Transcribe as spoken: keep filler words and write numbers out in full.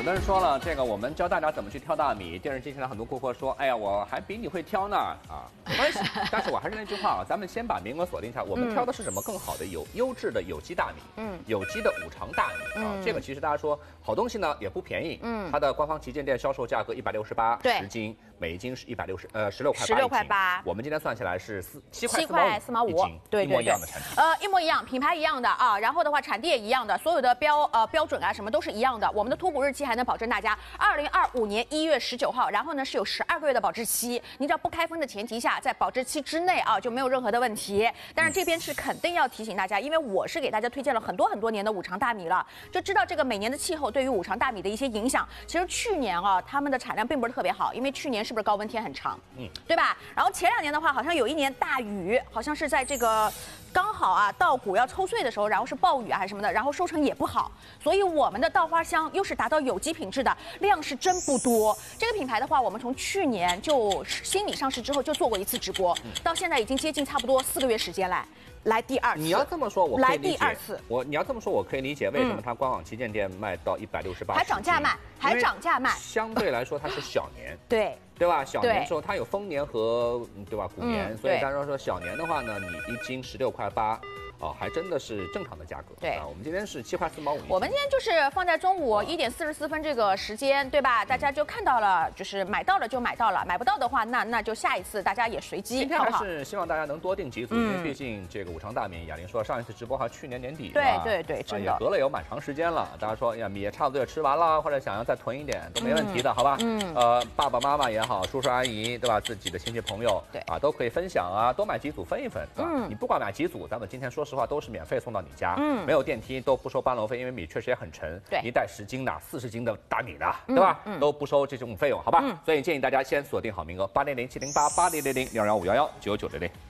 的人说了，这个我们教大家怎么去挑大米。电视机前的很多顾客说，哎呀，我还比你会挑呢啊，没关系。但是我还是那句话啊，咱们先把名额锁定下，我们挑的是什么更好的有优质的有机大米，嗯，有机的五常大米啊。这个其实大家说好东西呢也不便宜，嗯，它的官方旗舰店销售价格一百六十八十斤，每一斤是一百六十呃十六块八，十六块八。我们今天算起来是四七块七块四毛五，对，一模一样的产品， 呃，一模一样，品牌一样的啊，然后的话产地也一样的，所有的标呃标准啊什么都是一样的。我们的脱补日期还能保证大家二零二五年一月十九号，然后呢是有十二个月的保质期，你只要不开封的前提下，在保质期之内啊就没有任何的问题。但是这边是肯定要提醒大家，因为我是给大家推荐了很多很多年的五常大米了，就知道这个每年的气候对于五常大米的一些影响。其实去年啊，他们的产量并不是特别好，因为去年是不是高温天很长，嗯，对吧？然后前两年的话，好像有一年大雨，好像是在这个刚好啊稻谷要抽穗的时候，然后是暴雨啊还是什么的，然后收成也不好，所以我们的稻花香又是达到有机品质的，量是真不多。这个品牌的话，我们从去年就新米上市之后就做过一次直播，嗯、到现在已经接近差不多四个月时间来。来第二次， 你要这么说，我可以来第二次， 我你要这么说，我可以理解为什么它官网旗舰店卖到一百六十八， 还涨价卖，还涨价卖。 相对来说，它是小年， 对对吧？小年之后它有丰年和对吧谷年，嗯、所以大家说小年的话呢，你一斤十六块八。哦，还真的是正常的价格。 对啊，我们今天是七块四毛五。 我们今天就是放在中午一点四十四分这个时间，对吧？大家就看到了，就是买到了就买到了，买不到的话，那那就下一次大家也随机。 今天还是希望大家能多订几组，因为毕竟这个五常大米，雅玲说上一次直播还去年年底， 对对对，真的也隔了有蛮长时间了。大家说，哎呀，米也差不多也吃完了，或者想要再囤一点都没问题的，好吧？嗯，呃，爸爸妈妈也好，叔叔阿姨，对吧？自己的亲戚朋友，对啊，都可以分享啊，多买几组分一分，对吧？你不管买几组，咱们今天说实话都是免费送到你家，嗯，没有电梯都不收搬楼费，因为米确实也很沉，对，一袋十斤的、四十斤的大米的，对吧？嗯，都不收这种费用，好吧？嗯，所以建议大家先锁定好名额，八零零七零八八零零零六幺五幺幺九九零零。